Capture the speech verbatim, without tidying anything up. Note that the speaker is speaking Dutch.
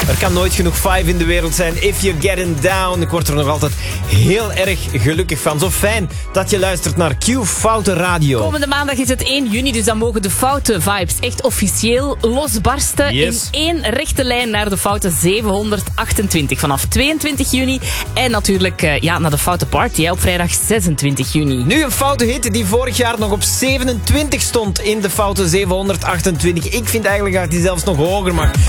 Er kan nooit genoeg Five in de wereld zijn. If You're Getting Down. Ik word er nog altijd heel erg gelukkig van. Zo fijn dat je luistert naar Q Foute Radio. Komende maandag is het één juni, dus dan mogen de foute vibes echt officieel losbarsten. Yes. In één rechte lijn naar de foute zevenhonderdachtentwintig vanaf tweeëntwintig juni. En natuurlijk uh, ja, naar de foute party hè, op vrijdag zesentwintig juni. Nu een foute hit die vorig jaar nog op zevenentwintig stond in de foute zevenhonderdachtentwintig. Ik vind eigenlijk dat die zelfs nog hoger mag.